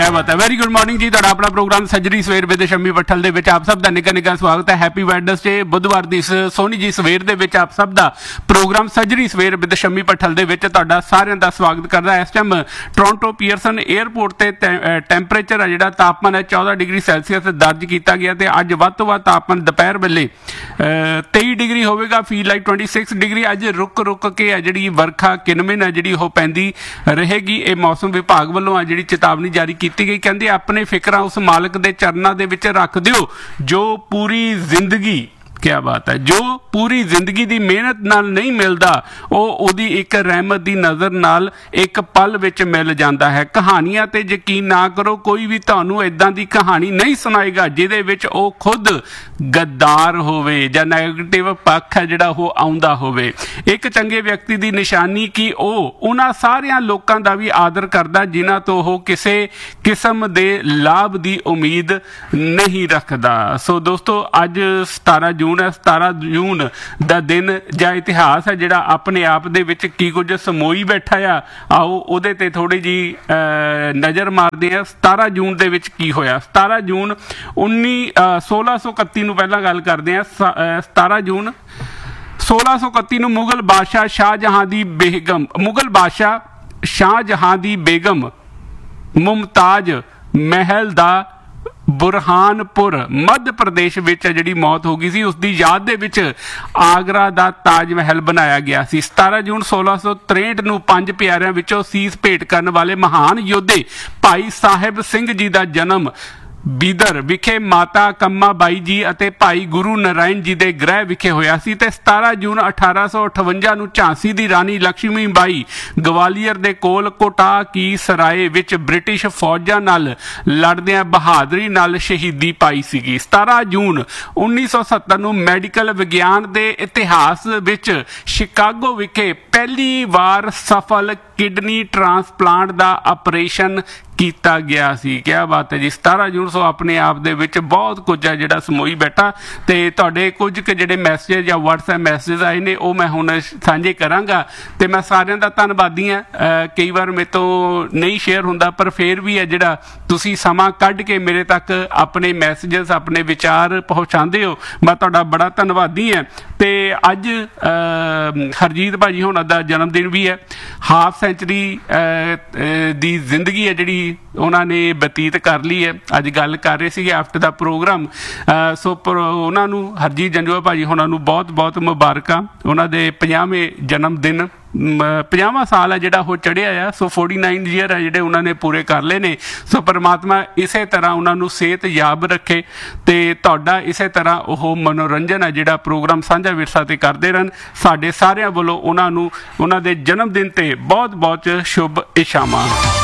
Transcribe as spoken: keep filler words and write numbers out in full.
क्या बात है। वेरी गुड मॉर्निंग जी। तुहाडा अपना प्रोग्राम सजरी सवेर विद शम्मी पट्ठल दे विच आप सब दा निक्का निक्का स्वागत है। हैप्पी वैडनेसडे बुधवार दी सोहनी जी सवेर दे विच आप सब दा प्रोग्राम सजरी सवेर विद शम्मी पट्ठल दे विच तुहाडा सारिਆਂ ਦਾ स्वागत करदा है। इस टाइम टोरंटो पीयरसन एयरपोर्ट ते टैंपरेचर है जिहड़ा तापमान है चौदह डिग्री सैल्सीਅस दर्ज किया गया ते अज वध तो वध तापमान दोपहर वेले तेई degree होवेगा, feel like twenty six degree. अज रुक रुक के है जिहड़ी वर्खा किनमिन है जिहड़ी ओह पैंदी रहेगी। ये मौसम विभाग वालों है जिहड़ी चेतावनी जारी की गई। कहते अपने फिक्र उस मालक के चरणों के विच रख दिओ जो पूरी जिंदगी, क्या बात है, जो पूरी जिंदगी की मेहनत नाल नहीं मिलता वो ओदी एक रहमत की नज़र नाल एक पल विच मिल जाता है। कहानियां ते यकीन ना करो, कोई भी तुहानू इदां दी कहानी नहीं सुनाएगा जिहदे विच ओ खुद गद्दार होवे जां नैगेटिव पक्ष है जिहड़ा वो आउंदा होवे। एक चंगे व्यक्ति की निशानी कि वो उन्हां सारियां लोकां दा भी आदर करदा जिन्हां तो वो किसी किस्म दे लाभ की उम्मीद नहीं रखता। सो दोस्तों अज सतारह जून है। सतारह जून का दिन या इतिहास है जिहड़ा अपने आप दे विच की कुछ समोई बैठा आ। आओ उहदे ते थोड़ी जी नज़र मारते हैं। सतारह जून दे विच की होया। सतारह जून उन्नी सोलह सौ इकत्ती नूं पहलां गल करते हैं। सतारह जून सोलह सौ इकत्ती नूं मुगल बादशाह शाहजहां दी बेगम मुगल बादशाह शाहजहां दी बेगम मुमताज महल दा बुरहानपुर मध्य प्रदेश विच जिहड़ी मौत हो गई सी, उसकी याद दे विच आगरा दा ताज महल बनाया गया सी। सतारह जून सोलह सौ त्रेहठ नूं पंज प्यारिਆਂ विचों सीस भेंट करन वाले महान योद्धे भाई साहिब सिंह जी का जन्म बीदर विखे माता कम्मा बाई जी अते भाई गुरु नारायण जी के गृह विखे होया सी। ते सतारह जून अठारह सौ अठवंजा नूं झांसी की रानी लक्ष्मी बाई गवालियर के कोल कोटा की सराय विच ब्रिटिश फौजां नाल लड़दियां बहादरी नाल शहीदी पाई सीगी। सतारह जून उन्नीस सौ सत्तर नूं मैडिकल विज्ञान के इतिहास विच शिकागो विखे पहली बार सफल किडनी ट्रांसप्लांट का ऑपरेशन किया गया सी। क्या बात है जी। सतारह जून सौ अपने आप दे विच बहुत कुछ है जिहड़ा समोई बैठा ते तुहाडे कुछ के जिहड़े मैसेज या व्हाट्सएप मैसेज आए ने वो मैं हुण साझे करांगा ते मैं सारिਆਂ ਦਾ ਧੰਨਵਾਦੀ ਹਾਂ। कई बार मेरे तो नहीं शेयर हुंदा पर फिर भी है जिहड़ा तुसीं सਮਾं कढ के मेरे तक अपने मैसेजेस अपने विचार पहुँचाते हो, मैं तुहाडा बड़ा धन्नवादी है। ते अज हरजीत भाजी होना दा जन्मदिन भी है। हाफ सेंचुरी दी जिंदगी है जिहड़ी उन्होंने बतीत कर ली है। अज गल कर रहे थे आफ्टर द प्रोग्राम। सो उन्होंने हरजीत जंजूआ भाजी होना बहुत बहुत मुबारक। उन्होंने पचासवें जन्मदिन पचासवां साल है जिहड़ा वो चढ़िया आ। सो फोर्टी नाइन ईयर है जिहड़े उन्होंने पूरे कर ले ने। सो परमात्मा इस तरह उन्होंने सेहत याब रखे ते तुहाडा इस तरह वो मनोरंजन है जिहड़ा प्रोग्राम साझा विरसा ते करते रहन। साडे सारिਆਂ ਵੱਲੋਂ उन्होंने उन्होंने जन्मदिन ते बहुत बहुत शुभ इच्छावां।